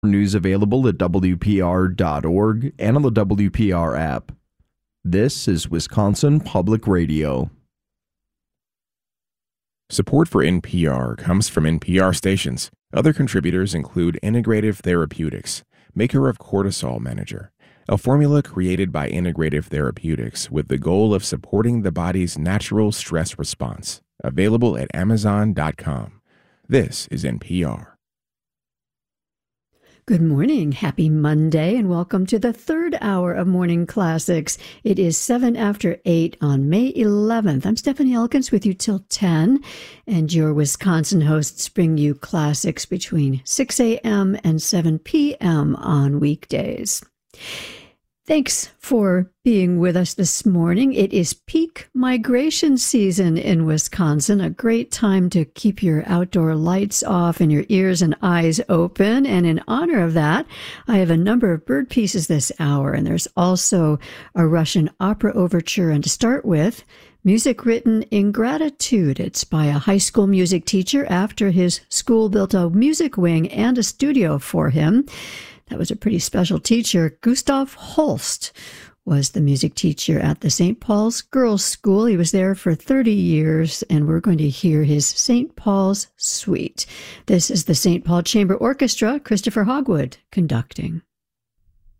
News available at WPR.org and on the WPR app. This is Wisconsin Public Radio. Support for NPR comes from NPR stations. Other contributors include Integrative Therapeutics, maker of Cortisol Manager, a formula created by Integrative Therapeutics with the goal of supporting the body's natural stress response. Available at Amazon.com. This is NPR. Good morning. Happy Monday, and welcome to the third hour of Morning Classics. It is 7 after 8 on May 11th. I'm Stephanie Elkins with you till 10, and your Wisconsin hosts bring you classics between 6 a.m. and 7 p.m. on weekdays. Thanks for being with us this morning. It is peak migration season in Wisconsin, a great time to keep your outdoor lights off and your ears and eyes open. And in honor of that, I have a number of bird pieces this hour. And there's also a Russian opera overture. And to start with, music written in gratitude. It's by a high school music teacher after his school built a music wing and a studio for him. That was a pretty special teacher. Gustav Holst was the music teacher at the St. Paul's Girls' School. He was there for 30 years, and we're going to hear his St. Paul's Suite. This is the St. Paul Chamber Orchestra, Christopher Hogwood conducting.